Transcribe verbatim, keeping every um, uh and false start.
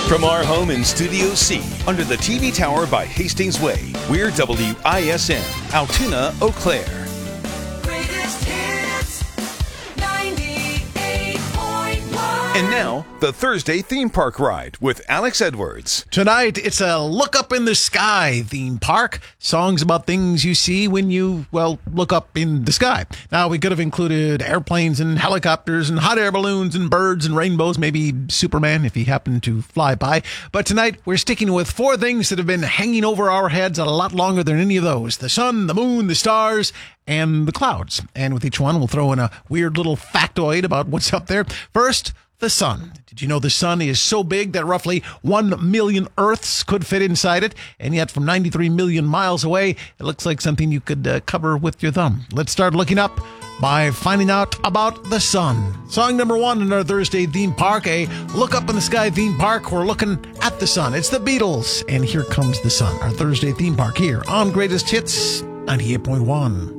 From our home in Studio C, under the T V tower by Hastings Way, we're W I S N, Altoona, Eau Claire. Greatest hits, ninety-eight point one. And now, the Thursday theme park ride with Alex Edwards. Tonight, it's a look up in the sky theme park. Songs about things you see when you, well, look up in the sky. Now, we could have included airplanes and helicopters and hot air balloons and birds and rainbows, maybe Superman if he happened to fly by. But tonight, we're sticking with four things that have been hanging over our heads a lot longer than any of those. The sun, the moon, the stars, and the clouds. And with each one, we'll throw in a weird little factoid about what's up there. First, the sun. Did you know the sun is so big that roughly one million Earths could fit inside it? And yet from ninety-three million miles away, it looks like something you could uh, cover with your thumb. Let's start looking up by finding out about the sun. Song number one in our Thursday theme park, a look up in the sky theme park. We're looking at the sun. It's the Beatles. And Here Comes the Sun, our Thursday theme park here on Greatest Hits ninety-eight point one.